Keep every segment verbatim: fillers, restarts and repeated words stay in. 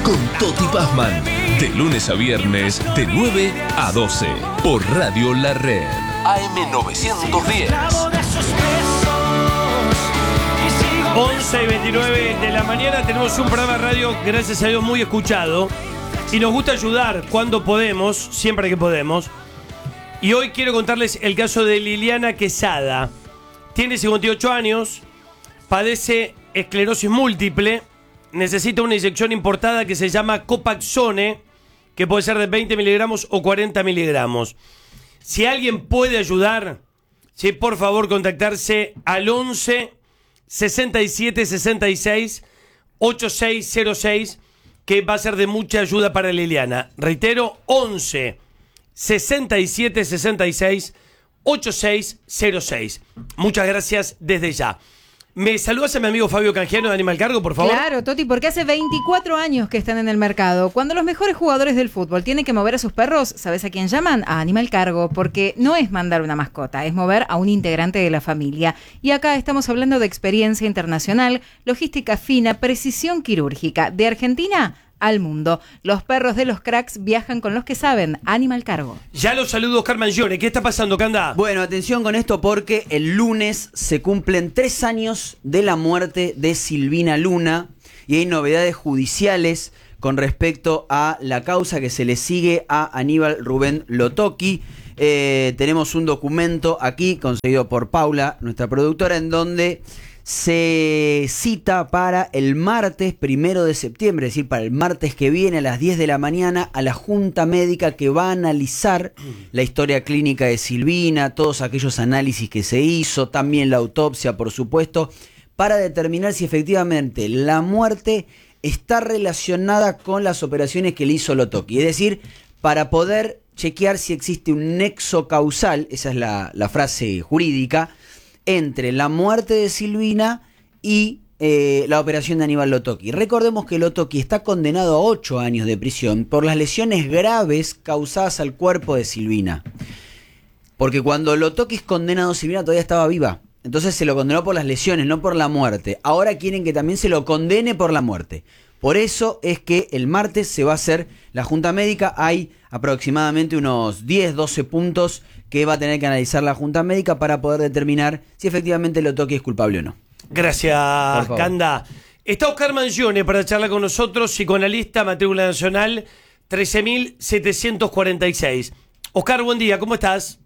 con Toti Pazman. De lunes a viernes, de nueve a doce. Por Radio La Red. A M novecientos diez. once y veintinueve de la mañana tenemos un programa de radio, gracias a Dios, muy escuchado. Y nos gusta ayudar cuando podemos, siempre que podemos. Y hoy quiero contarles el caso de Liliana Quesada. Tiene cincuenta y ocho años, padece esclerosis múltiple, necesita una inyección importada que se llama Copaxone, que puede ser de veinte miligramos o cuarenta miligramos. Si alguien puede ayudar, sí, por favor contactarse al once sesenta y siete sesenta y seis ochenta y seis cero seis, que va a ser de mucha ayuda para Liliana. Reitero, once sesenta y siete sesenta y seis ochenta y seis cero seis. Muchas gracias desde ya. ¿Me saludas a mi amigo Fabio Canjiano de Animal Cargo, por favor? Claro, Toti, porque hace veinticuatro años que están en el mercado. Cuando los mejores jugadores del fútbol tienen que mover a sus perros, ¿sabes a quién llaman? A Animal Cargo, porque no es mandar una mascota, es mover a un integrante de la familia. Y acá estamos hablando de experiencia internacional, logística fina, precisión quirúrgica, de Argentina al mundo. Los perros de los cracks viajan con los que saben. Animal Cargo. Ya los saludo, Oscar Mangione. ¿Qué está pasando, Canda? Bueno, atención con esto porque el lunes se cumplen tres años de la muerte de Silvina Luna y hay novedades judiciales con respecto a la causa que se le sigue a Aníbal Rubén Lotoki. Eh, tenemos un documento aquí conseguido por Paula, nuestra productora, en donde se cita para el martes primero de septiembre, es decir, para el martes que viene a las diez de la mañana, a la Junta Médica que va a analizar la historia clínica de Silvina, todos aquellos análisis que se hizo, también la autopsia, por supuesto, para determinar si efectivamente la muerte está relacionada con las operaciones que le hizo Lotoki. Es decir, para poder chequear si existe un nexo causal, esa es la, la frase jurídica, entre la muerte de Silvina y eh, la operación de Aníbal Lotoki. Recordemos que Lotoki está condenado a ocho años de prisión por las lesiones graves causadas al cuerpo de Silvina. Porque cuando Lotoki es condenado, Silvina todavía estaba viva. Entonces se lo condenó por las lesiones, no por la muerte. Ahora quieren que también se lo condene por la muerte. Por eso es que el martes se va a hacer la Junta Médica. Hay aproximadamente unos diez, doce puntos que va a tener que analizar la Junta Médica para poder determinar si efectivamente Lotoki es culpable o no. Gracias, Canda. Está Oscar Mangione para charlar con nosotros, psicoanalista, matrícula nacional trece mil setecientos cuarenta y seis. Oscar, buen día, ¿cómo estás?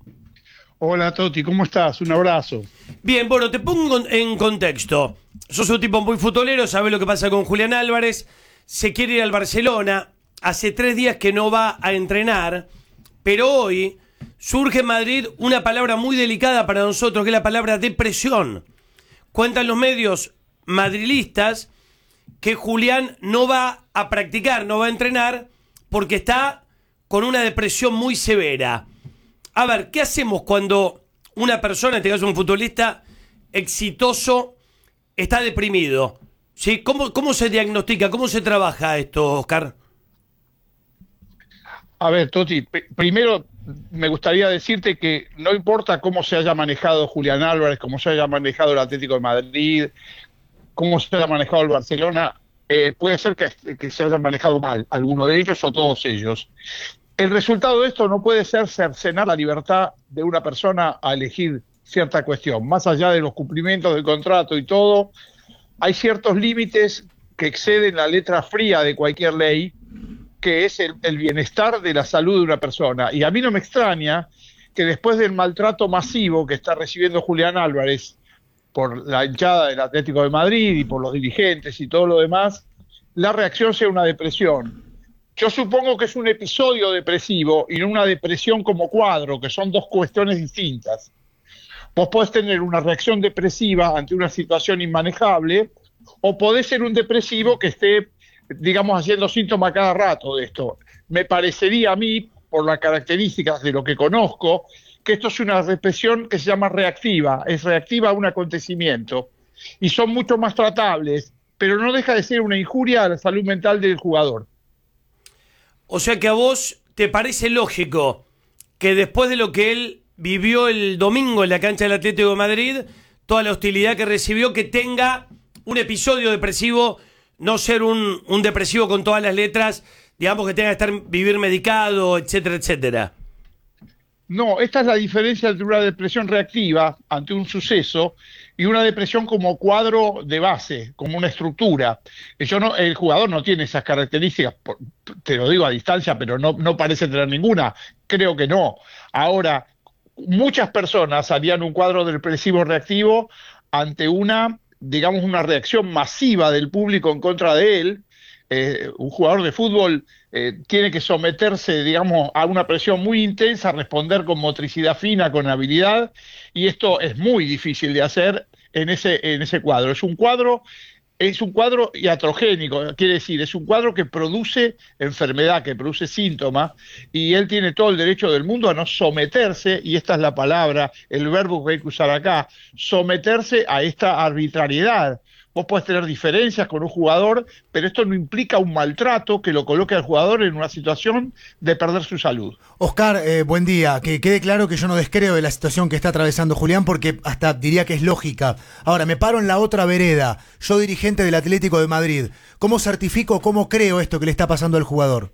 Hola, Toti, ¿cómo estás? Un abrazo. Bien, bueno, te pongo en contexto. Sos un tipo muy futbolero, sabés lo que pasa con Julián Álvarez, se quiere ir al Barcelona, hace tres días que no va a entrenar, pero hoy surge en Madrid una palabra muy delicada para nosotros, que es la palabra depresión. Cuentan los medios madrilistas que Julián no va a practicar, no va a entrenar, porque está con una depresión muy severa. A ver, ¿qué hacemos cuando una persona, en este caso un futbolista exitoso, está deprimido? ¿Sí? ¿Cómo, cómo se diagnostica? ¿Cómo se trabaja esto, Oscar? A ver, Toti, primero me gustaría decirte que no importa cómo se haya manejado Julián Álvarez, cómo se haya manejado el Atlético de Madrid, cómo se haya manejado el Barcelona, eh, puede ser que, que se haya manejado mal alguno de ellos o todos ellos. El resultado de esto no puede ser cercenar la libertad de una persona a elegir cierta cuestión. Más allá de los cumplimientos del contrato y todo, hay ciertos límites que exceden la letra fría de cualquier ley, que es el, el bienestar de la salud de una persona. Y a mí no me extraña que después del maltrato masivo que está recibiendo Julián Álvarez por la hinchada del Atlético de Madrid y por los dirigentes y todo lo demás, la reacción sea una depresión. Yo supongo que es un episodio depresivo y no una depresión como cuadro, que son dos cuestiones distintas. Vos podés tener una reacción depresiva ante una situación inmanejable, o podés ser un depresivo que esté, digamos, haciendo síntomas cada rato de esto. Me parecería a mí, por las características de lo que conozco, que esto es una depresión que se llama reactiva, es reactiva a un acontecimiento, y son mucho más tratables, pero no deja de ser una injuria a la salud mental del jugador. O sea que a vos te parece lógico que después de lo que él vivió el domingo en la cancha del Atlético de Madrid, toda la hostilidad que recibió, que tenga un episodio depresivo no ser un, un depresivo con todas las letras, digamos que tenga que estar vivir medicado, etcétera, etcétera. No, esta es la diferencia entre una depresión reactiva ante un suceso y una depresión como cuadro de base, como una estructura. Yo no, el jugador no tiene esas características, te lo digo a distancia, pero no, no parece tener ninguna. Creo que no. Ahora, muchas personas harían un cuadro depresivo reactivo ante una, digamos, una reacción masiva del público en contra de él. Eh, un jugador de fútbol eh, tiene que someterse, digamos, a una presión muy intensa, responder con motricidad fina, con habilidad, y esto es muy difícil de hacer en ese, en ese cuadro. Es un cuadro, es un cuadro iatrogénico, quiere decir, es un cuadro que produce enfermedad, que produce síntomas, y él tiene todo el derecho del mundo a no someterse, y esta es la palabra, el verbo que hay que usar acá, someterse a esta arbitrariedad. Vos podés tener diferencias con un jugador, pero esto no implica un maltrato que lo coloque al jugador en una situación de perder su salud. Oscar, eh, buen día. Que quede claro que yo no descreo de la situación que está atravesando Julián, porque hasta diría que es lógica. Ahora, me paro en la otra vereda. Yo, dirigente del Atlético de Madrid, ¿cómo certifico, cómo creo esto que le está pasando al jugador?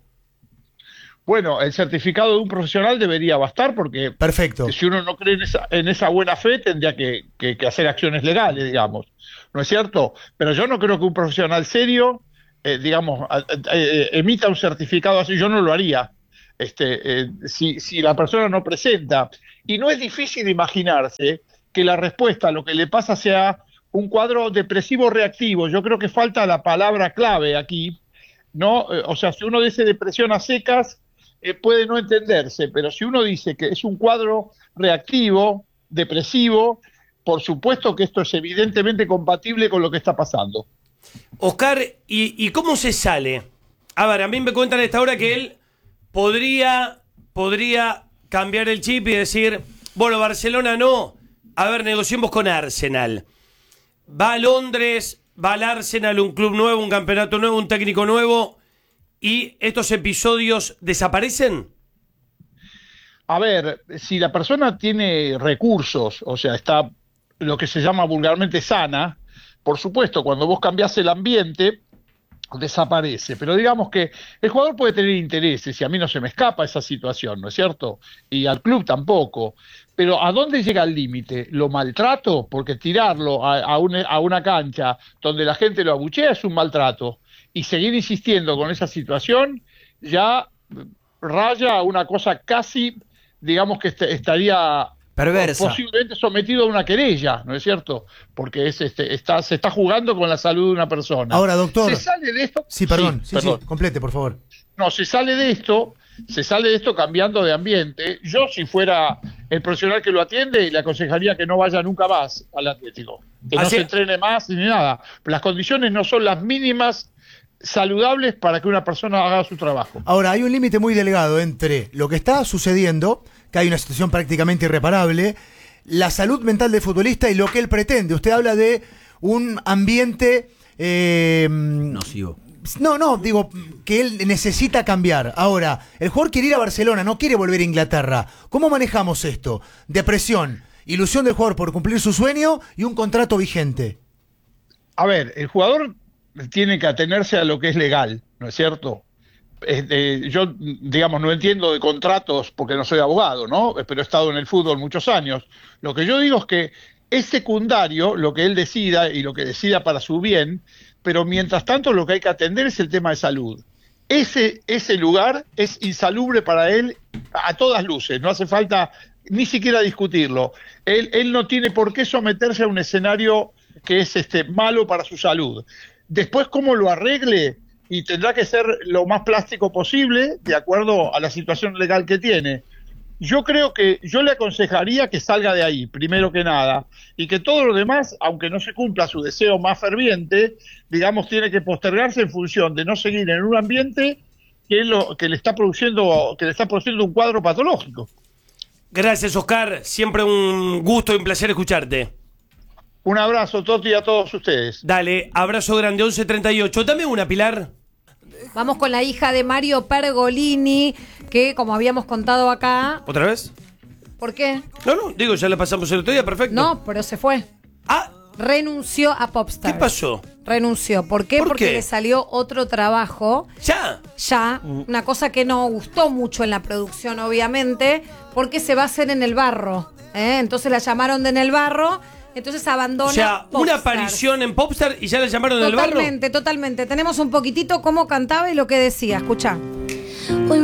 Bueno, el certificado de un profesional debería bastar, porque Perfecto. Si uno no cree en esa, en esa buena fe, tendría que, que, que hacer acciones legales, digamos. ¿No es cierto? Pero yo no creo que un profesional serio, eh, digamos, eh, emita un certificado así. Yo no lo haría. Este, eh, si, si la persona no presenta. Y no es difícil imaginarse que la respuesta a lo que le pasa sea un cuadro depresivo reactivo. Yo creo que falta la palabra clave aquí, ¿no? Eh, o sea, si uno dice depresión a secas, eh, puede no entenderse, pero si uno dice que es un cuadro reactivo, depresivo, por supuesto que esto es evidentemente compatible con lo que está pasando. Oscar, ¿y, y cómo se sale? A ver, a mí me cuentan a esta hora que él podría, podría cambiar el chip y decir, bueno, Barcelona no, a ver, negociemos con Arsenal. Va a Londres, va al Arsenal, un club nuevo, un campeonato nuevo, un técnico nuevo, y estos episodios desaparecen. A ver, si la persona tiene recursos, o sea, está lo que se llama vulgarmente sana, por supuesto, cuando vos cambiás el ambiente, desaparece. Pero digamos que el jugador puede tener intereses, y a mí no se me escapa esa situación, ¿no es cierto? Y al club tampoco. Pero ¿a dónde llega el límite? ¿Lo maltrato? Porque tirarlo a, a, un, a una cancha donde la gente lo abuchea es un maltrato. Y seguir insistiendo con esa situación ya raya a una cosa casi, digamos que est- estaría... perversa. Posiblemente sometido a una querella, ¿no es cierto? Porque es, este, está, se está jugando con la salud de una persona. Ahora, doctor. Se sale de esto. Sí, perdón. Sí, sí, perdón. sí, complete, por favor. No, se sale de esto, se sale de esto cambiando de ambiente. Yo, si fuera el profesional que lo atiende, le aconsejaría que no vaya nunca más al Atlético. Que no Así- se entrene más ni nada. Las condiciones no son las mínimas saludables para que una persona haga su trabajo. Ahora, hay un límite muy delgado entre lo que está sucediendo, que hay una situación prácticamente irreparable, la salud mental del futbolista y lo que él pretende. Usted habla de un ambiente... Eh, Nocivo. No, no, digo que él necesita cambiar. Ahora, el jugador quiere ir a Barcelona, no quiere volver a Inglaterra. ¿Cómo manejamos esto? Depresión, ilusión del jugador por cumplir su sueño y un contrato vigente. A ver, el jugador tiene que atenerse a lo que es legal, ¿no es cierto? Este, yo, digamos, no entiendo de contratos porque no soy abogado, ¿no? Pero he estado en el fútbol muchos años. Lo que yo digo es que es secundario lo que él decida y lo que decida para su bien, pero mientras tanto lo que hay que atender es el tema de salud. Ese, ese lugar es insalubre para él a todas luces, no hace falta ni siquiera discutirlo. Él, él no tiene por qué someterse a un escenario que es este, malo para su salud. Después, cómo lo arregle, y tendrá que ser lo más plástico posible, de acuerdo a la situación legal que tiene. Yo creo que, yo le aconsejaría que salga de ahí, primero que nada, y que todo lo demás, aunque no se cumpla su deseo más ferviente, digamos, tiene que postergarse en función de no seguir en un ambiente que, es lo, que le está produciendo, que le está produciendo un cuadro patológico. Gracias, Oscar. Siempre un gusto y un placer escucharte. Un abrazo, Toti, a todos ustedes. Dale, abrazo grande, once treinta y ocho. Dame una, Pilar. Vamos con la hija de Mario Pergolini, que como habíamos contado acá... ¿Otra vez? ¿Por qué? No, no, digo, ya la pasamos el otro día, perfecto. No, pero se fue. Ah, renunció a Popstars. ¿Qué pasó? Renunció. ¿Por qué? ¿Por Porque qué? le salió otro trabajo. ¿Ya? Ya, una cosa que no gustó mucho en la producción, obviamente, porque se va a hacer en el barro. ¿eh? Entonces la llamaron de En el Barro, entonces abandona. O sea, una Popstars. aparición en Popstar y ya la llamaron del barro. Totalmente, totalmente. Tenemos un poquitito cómo cantaba y lo que decía. Escuchá. Hoy